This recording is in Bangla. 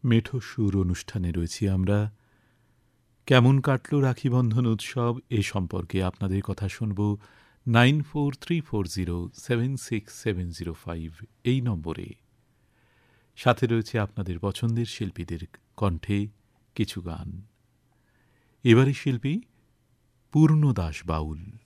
মেঠো সুর অনুষ্ঠানে রয়েছি আমরা। কেমন কাটল রাখিবন্ধন উৎসব এ সম্পর্কে আপনাদের কথা শুনব 9434076705 এই নম্বরে। সাথে রয়েছে আপনাদের পছন্দের শিল্পীদের কণ্ঠে কিছু গান। এবারে শিল্পী পূর্ণদাস বাউল।